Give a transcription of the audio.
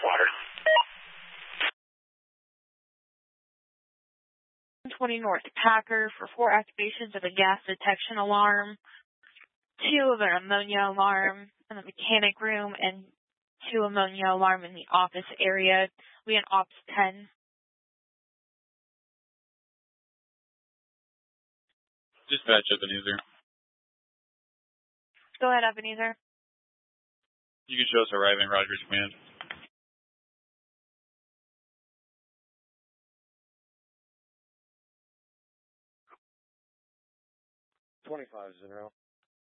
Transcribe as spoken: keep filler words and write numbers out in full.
Water. twenty North Packer for four activations of a gas detection alarm, two of an ammonia alarm in the mechanic room, and two ammonia alarm in the office area. We in Ops ten. Dispatch Ebenezer. Go ahead, Ebenezer. You can show us arriving, Rogers Command. twenty-five zero.